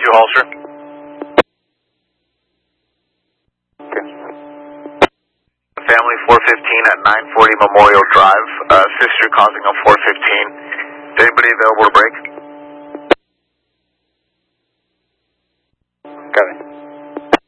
to Holster. Okay. Family 415 at 940 Memorial Drive. Sister causing a 415. Is anybody available to break?